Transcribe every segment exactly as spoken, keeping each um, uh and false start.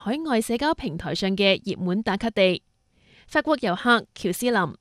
海外社交平台上嘅熱門打卡地。法國遊客喬斯林。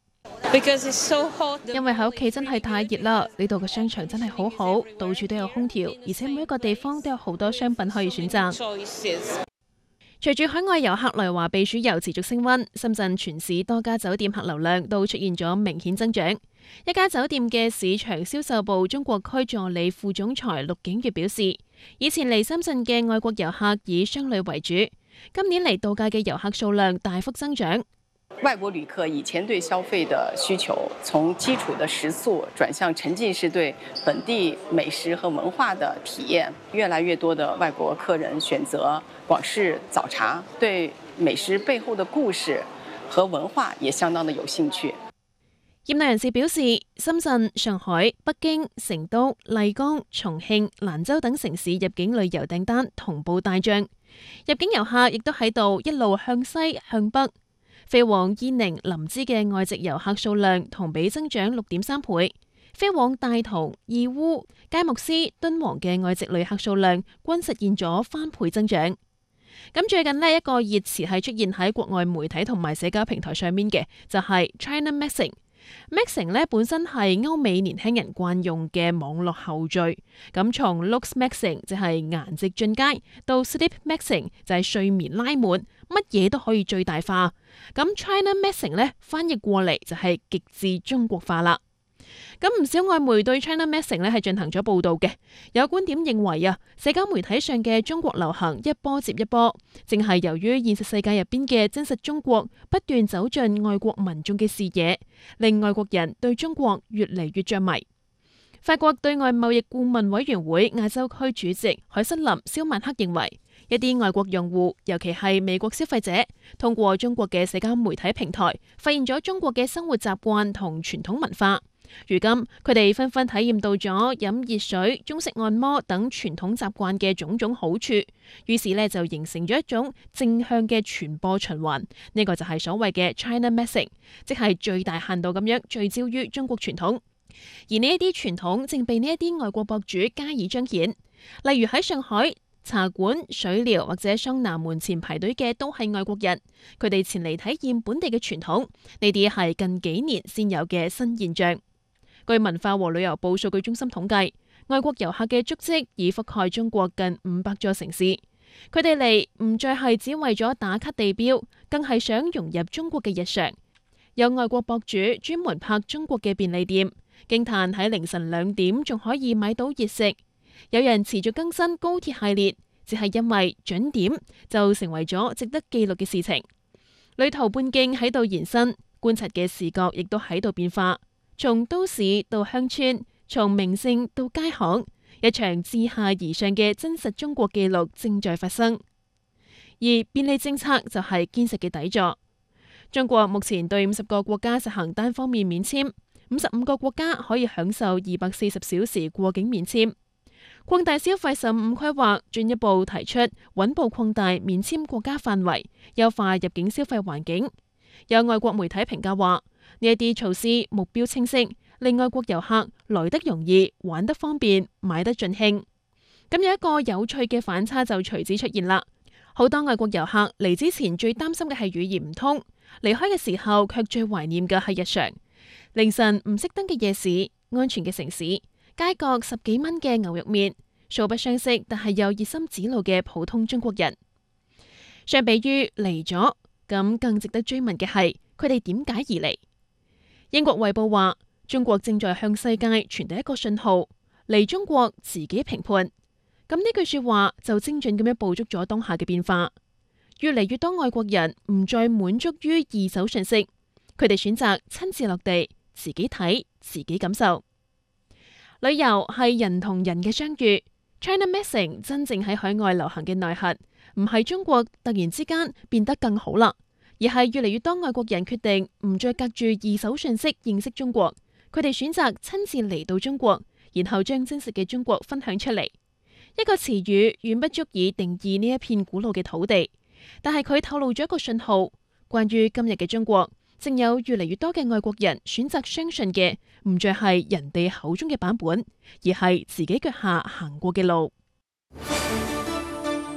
So hot, 因為喺屋企真係太熱啦，呢度嘅商場真係好好，到處都有空調，而且每一個地方都有好多商品可以選擇。隨住海外遊客來華避暑遊持續升溫，深圳全市多家酒店客流量都出現咗明顯增長。一家酒店嘅市場銷售部中國區助理副總裁陸景月表示，以前嚟深圳嘅外國遊客以商旅為主，今年嚟度假嘅遊客數量大幅增長。 外國旅客以前對消費的需求從基礎的食宿轉向沉浸式對本地美食和文化的體驗，越來越多的外國客人選擇廣式早茶，對美食背後的故事和文化也相當的有興趣。 業內人士表示，深圳、上海、北京、成都、麗江、重慶、蘭州等城市入境旅遊訂單同步大漲，入境遊客亦都喺度一路向西向北。飛往伊寧、林芝嘅外籍遊客數量同比增長六點三倍，飛往大同、義烏、佳木斯、敦煌嘅外籍旅客數量均實現咗翻倍增長。咁最近呢一個熱詞係出現喺國外媒體同埋社交平台上面嘅，就係 China Maxing。Maxing 呢本身係歐美年輕人慣用嘅網絡後綴，咁從 Looks Maxing 就係顏值進階，到 Sleep Maxing 就係睡眠拉滿，乜嘢都可以最大化。咁 China Maxing 呢翻譯過嚟就係極致中國化啦。咁唔少外媒對 China Maxing 呢係進行咗報道嘅，有觀點認為啊，社交媒體上嘅中國流行一波接一波，正係由於現實世界入邊嘅真實中國不斷走進外國民眾嘅視野，令外國人對中國越嚟越着迷。法國對外貿易顧問委員會亞洲區主席海瑟琳肖曼克認為，一啲外國用戶，尤其係美國消費者，通過中國嘅社交媒體平台，發現咗中國嘅生活習慣同傳統文化。如今佢哋紛紛體驗到咗飲熱水、中式按摩等傳統習慣嘅種種好處，於是呢就形成咗一種正向嘅傳播循環。呢個就係所謂嘅 China Maxing， 即係最大限度咁樣聚焦於中國傳統。而呢一啲傳統正被呢一啲外國博主加以彰顯，例如喺上海茶館、水療或者桑拿門前排隊嘅都係外國人，佢哋前嚟體驗本地嘅傳統，呢啲係近幾年先有嘅新現象。據文化和旅遊部數據中心統計，外國遊客嘅足跡已覆蓋中國近五百座城市。佢哋嚟唔再係只為咗打卡地標，更係想融入中國嘅日常。有外國博主專門拍中國嘅便利店，驚嘆喺凌晨兩點仲可以買到熱食。有人持續更新高鐵系列，只係因為準點就成為咗值得記錄嘅事情。旅途半徑喺度延伸，觀察嘅視覺亦都喺度變化。從都市到鄉村，從名勝到街巷，一場自下而上嘅真實中國記錄正在發生。而便利政策就係堅實嘅底座。中國目前對五十個國家實行單方面免簽，五十五個國家可以享受二百四十小時過境免簽。擴大消費十五規劃進一步提出穩步擴大免簽國家範圍，優化入境消費環境。有外國媒體評價話，呢一啲措施目標清晰，令外國遊客來得容易、玩得方便、買得盡興。咁有一個有趣嘅反差就隨之出現啦。好多外國遊客嚟之前最擔心嘅係語言唔通，離開嘅時候卻最懷念嘅係日常。凌晨唔熄燈嘅夜市、安全嘅城市、街角十幾蚊嘅牛肉麵，素不相識但係又熱心指路嘅普通中國人。相比於嚟咗，咁更值得追問嘅係佢哋點解而嚟？英國衛報話，中國正在向世界傳遞一個信號，嚟中國自己評判。咁呢句說話就精準咁樣捕捉咗當下嘅變化。越嚟越多外國人唔再滿足於二手信息，佢哋選擇親自落地，自己睇，自己感受。旅遊係人同人嘅相遇。China Maxing 真正喺海外流行嘅內核，唔係中國突然之間變得更好啦，而係越嚟越多外國人決定唔再隔住二手信息認識中國，佢哋選擇親自嚟到中國，然後將真實嘅中國分享出嚟。一個詞語遠不足以定義呢一片古老嘅土地，但係佢透露咗一個信號，關於今日嘅中國，正有越嚟越多嘅外國人選擇相信嘅，唔再係人哋口中嘅版本，而係自己腳下行過嘅路。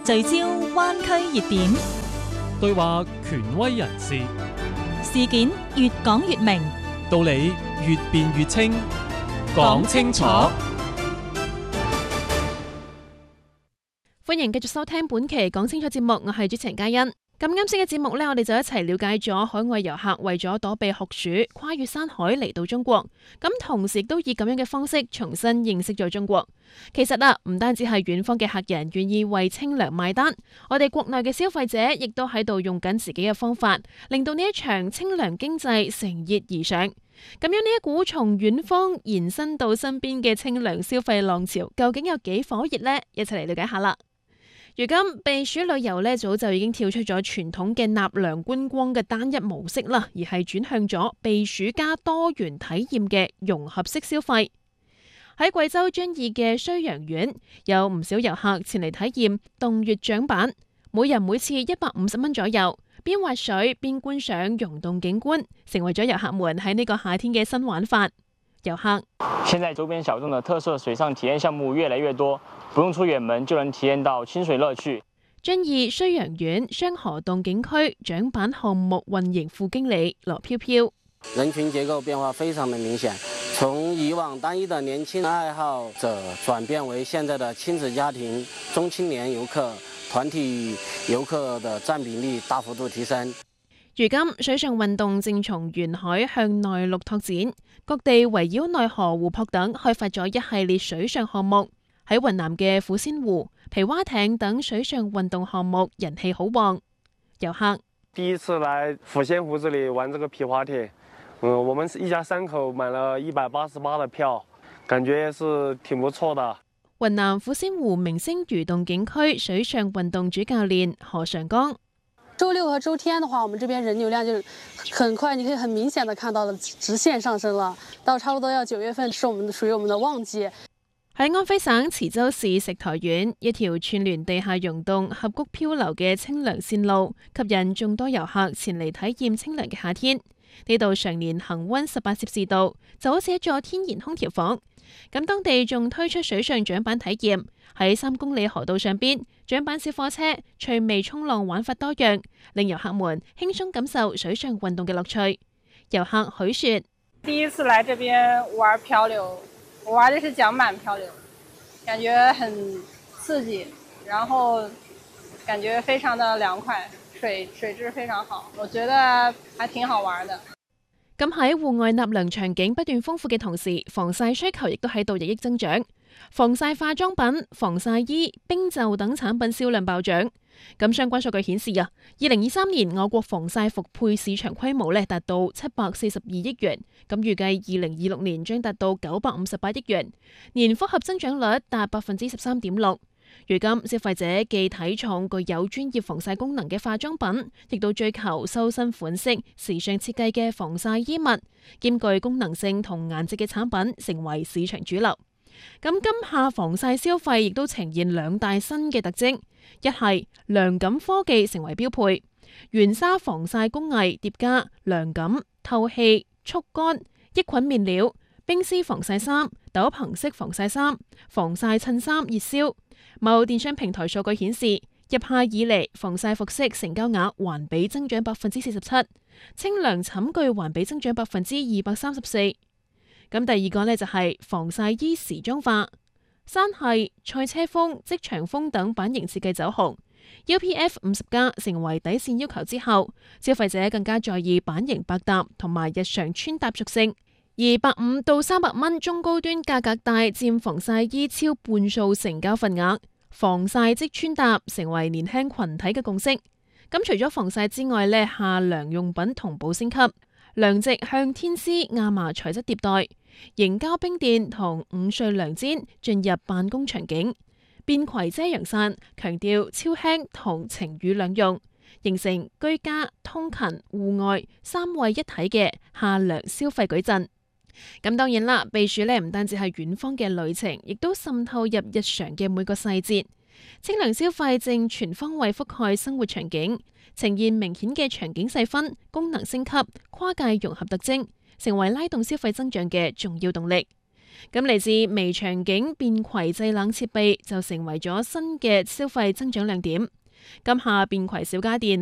聚焦灣區熱點， 對話權威人士， 事件越講越明， 道理越辯越清，講清楚。 歡迎繼續收聽本期講清楚節目，我係主持人嘉欣。咁啱先嘅節目呢，我哋就一齊了解咗海外遊客為咗躲避酷暑，跨越山海嚟到中國。咁同時亦都以咁樣嘅方式重新認識咗中國。其實啊，唔單止係遠方嘅客人願意為清涼買單，我哋國內嘅消費者亦都喺度用緊自己嘅方法，令到呢一場清涼經濟乘熱而上。咁樣呢一股從遠方延伸到身邊嘅清涼消費浪潮，究竟有幾火熱呢？一齊嚟了解下啦。如今避暑旅遊呢，早就已經跳出咗傳統嘅納涼觀光嘅單一模式啦，而係轉向咗避暑加多元體驗嘅融合式消費。喺貴州遵義嘅綏陽縣，有唔少遊客前嚟體驗洞穴槳板，每人每次一百五十蚊左右，邊滑水邊觀賞溶洞景觀，成為咗遊客們喺呢個夏天嘅新玩法。遊客現在周邊小眾的特色水上體驗項目越來越多，不用出遠門就能體驗到清水樂趣。 遵義綏陽縣雙河洞景區槳板項目運營副經理羅飄飄， 人群結構變化非常的明顯，從以往單一的年輕愛好者轉變為現在的親子家庭、中青年遊客、團體遊客的佔比例大幅度提升。 如今水上運動正從沿海向內陸拓展，各地圍繞內河、湖泊等開發咗一系列水上項目。喺雲南嘅虎仙湖、皮划艇等水上運動項目人氣好旺。遊客第一次來虎仙湖這裏玩這個皮划艇，嗯，我們是一家三口買了一百八十八的票，感覺是挺不錯的。 雲南虎仙湖明星魚洞景區水上運動主教練何尚剛。 周六和周天的話，我們這邊人流量就很快，你可以很明顯的看到了直線上升了。到差不多要九月份是我們屬於我們的旺季。 喺安徽省磁州市石台縣，一條串聯地下溶洞、峽谷漂流嘅清涼線路，吸引眾多遊客前嚟體驗清涼嘅夏天。呢度常年恆溫十八攝氏度，就好似一座天然空調房。咁當地仲推出水上槳板體驗，喺三公里河道上邊，槳板小火車趣味衝浪玩法多樣，令遊客們輕鬆感受水上運動嘅樂趣。遊客許雪： 第一次來這邊玩漂流，我玩的是槳板漂流，感覺很刺激，然後感覺非常的涼快，水水質非常好，我覺得還挺好玩的。 咁喺戶外納涼場景不斷豐富嘅同時，防曬需求亦都喺度日益增長。防曬化妝品、防曬衣、冰袖等產品銷量暴漲。咁相關數據顯示啊，二零二三年我國防曬服配市場規模咧達到七百四十二億元，咁預計二零二六年將達到九百五十八億元，年複合增長率達百分之十三點六。如今消費者既睇重具有專業防曬功能嘅化妝品，亦都追求修身款式、時尚設計嘅防曬衣物，兼具功能性同顏值嘅產品成為市場主流。咁今夏防曬消費亦都呈現兩大新嘅特徵，一係涼感科技成為標配，原紗防曬工藝疊加涼感、透氣、速乾、抑菌面料、冰絲防曬衫、斗篷式防曬衫、防曬襯衫熱銷。某電商平台數據顯示，入夏以嚟防曬服飾成交額環比增長百分之四十七，清涼寢具環比增長百分之二百三十四。咁第二個呢，就係防曬衣時裝化，山系、賽車風、職場風等版型設計走紅 ，U P F 五十加成為底線要求之後，消費者更加在意版型百搭同埋日常穿搭屬性。而百五到三百蚊中高端價格帶佔防曬衣超半數成交份額，防曬即穿搭成為年輕群體嘅共識。咁除咗防曬之外呢，夏涼用品同步升級，涼席向天絲亞麻材質迭代，凝膠冰墊同午睡涼氈進入辦公場景，便攜遮陽傘強調超輕同晴雨兩用，形成居家、通勤、戶外三位一體嘅夏涼消費矩陣。咁當然啦，避暑呢唔單止係遠方嘅旅程，亦都滲透入日常嘅每個細節。清涼消費正全方位覆蓋生活場景，呈現明顯嘅場景細分、功能升級、跨界融合特徵，成為拉動消費增長嘅重要動力。 咁嚟自微場景便攜製冷設備就成為咗新嘅消費增長亮點。今夏便攜小家電